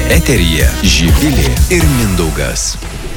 Eteryje Živilė ir Mindaugas.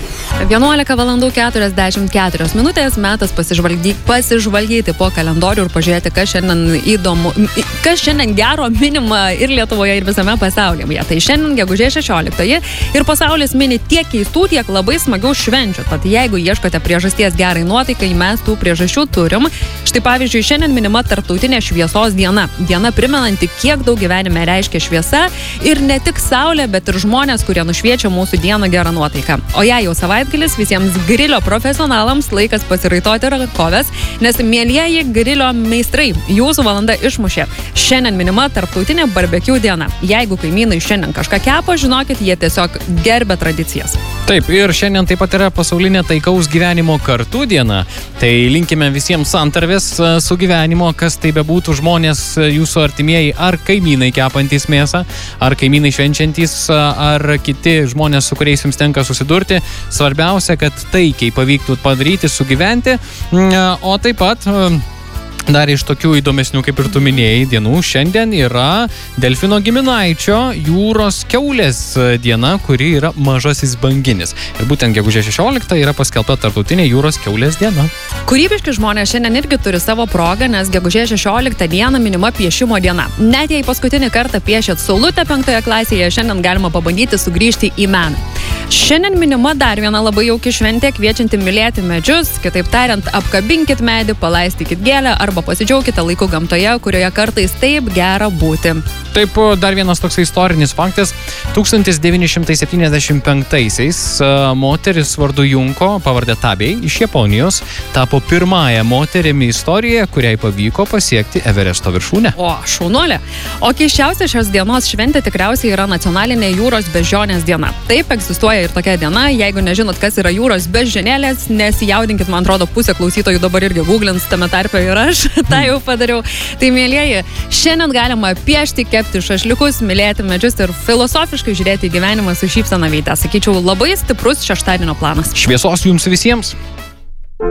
11:44 metas pasižvalgyti po kalendorių ir pažiūrėti, kas šiandien įdomu, kas šiandien gero minima ir Lietuvoje, ir visame pasaulyje. Tai šiandien gegužės 16 ir pasaulis mini tiek keistų, tiek labai smagių švenčių. Tad jeigu ieškote priežasties gerai nuotaikai, mes tų priežasčių turim. Štai pavyzdžiui, šiandien minima tarptautinė šviesos diena. Diena primenanti, kiek daug gyvenime reiškia šviesa ir ne tik saulė, bet ir žmonės, kurie nušviečia mūsų dieną gerą nuotaiką. O jei jau savaitgalis, visiems grilio profesionalams laikas pasiraitoti rankoves, nes mielieji grilio meistrai, jūsų valanda išmušė. Šiandien minima tarptautinė barbecue diena. Jeigu kaimynai šiandien kažką kepa, žinokit, jie tiesiog gerbia tradicijas. Taip, ir šiandien taip pat yra pasaulinė taikaus gyvenimo kartu diena. Tai linkime visiems santarvės su gyvenimo, kas tai bebūtų žmonės, jūsų artimieji, ar kaimynai kepantys mėsą, ar kaimynai švenčiantys, ar kiti žmonės, su kuriais jums tenka susidurti. Svarbiausia, kad taikiai pavyktų padaryti, sugyventi, o taip pat dar iš tokių įdomesnių, kaip ir tu minėjai, dienų šiandien yra delfino giminaičio jūros kiaulės diena, kuri yra mažasis banginis. Ir būtent gegužės 16 yra paskelbta tarptautinė jūros kiaulės diena. Kūrybiški žmonės šiandien irgi turi savo progą, nes gegužės 16 dieną minima piešimo diena. Net jei paskutinį kartą piešėt saulutę 5 klasėje, šiandien galima pabandyti sugrįžti į meną. Šiandien minima dar viena labai jauki šventė, kviečianti mylėti medžius, kitaip tariant, apkabinkit medį, palaistykit gėlę arba pasidžiaukite laiku gamtoje, kurioje kartais taip gera būti. Taip, dar vienas toks istorinis faktas. 1975-aisiais moteris vardu Junko, pavardė Tabei, iš Japonijos, tapo pirmąją moterimi istorijoje, kuriai pavyko pasiekti Everesto viršūnę. O, šaunuolė. O keisčiausia šios dienos šventė tikriausiai yra nacionalinė jūros beždžionės diena. Taip, egzistuoja ir tokia diena. Jeigu nežinot, kas yra jūros beždžionėlės, nesijaudinkit, man atrodo, pusė klausytojų dabar irgi googlins, tame tarpe ir aš tą jau padariau. Tai, mielieji, šiandien galima piešti, kepti šašliukus, mylėti medžius ir filosofiškai žiūrėti į gyvenimą su šypsena veide. Sakyčiau, labai stiprus šeštadienio planas. Šviesos jums visiems!